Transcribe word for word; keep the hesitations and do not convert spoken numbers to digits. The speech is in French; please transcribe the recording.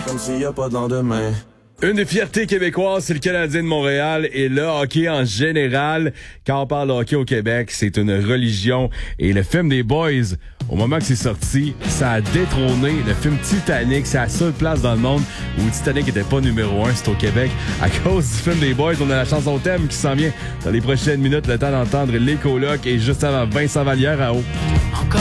comme s'il y a pas de lendemain. Une des fiertés québécoises, c'est le Canadien de Montréal et le hockey en général. Quand on parle de hockey au Québec, c'est une religion. Et le film des Boys, au moment que c'est sorti, ça a détrôné le film Titanic. C'est la seule place dans le monde où Titanic était pas numéro un, c'est au Québec. À cause du film des Boys, on a la chanson thème qui s'en vient dans les prochaines minutes. Le temps d'entendre les colocs et juste avant Vincent Vallière à haut.